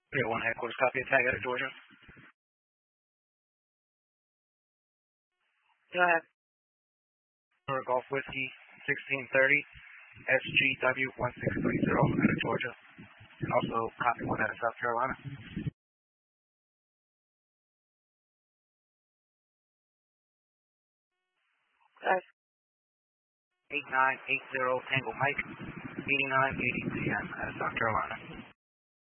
Pier 1 headquarters, copy attack out of Georgia. Go ahead. Golf Whiskey 1630, SGW 1630 out of Georgia. And also copy one out of South Carolina. 8980 Tango Mike, 8980 PM out of South Carolina.